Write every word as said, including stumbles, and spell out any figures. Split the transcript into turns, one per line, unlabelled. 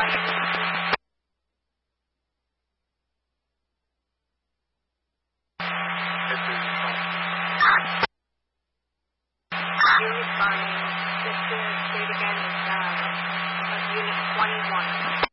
You're responding. Just to say it again, is uh, Unit twenty-one.